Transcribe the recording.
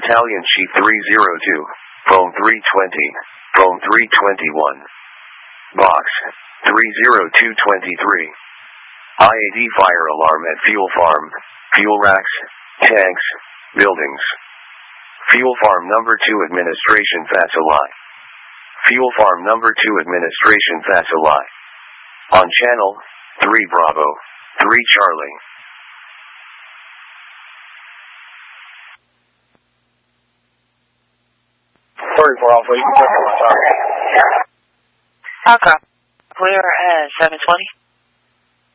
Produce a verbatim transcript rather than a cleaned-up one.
Battalion Chief three zero two, phone three twenty, phone three twenty-one. Box three zero two two three. I A D fire alarm at fuel farm, fuel racks, tanks, buildings. Fuel farm number two administration Fatsalai. Fuel farm number two administration Fatsalai. On channel three Bravo, three Charlie. thirty-four Alpha, you can check on my target. Okay. Clear at seven twenty.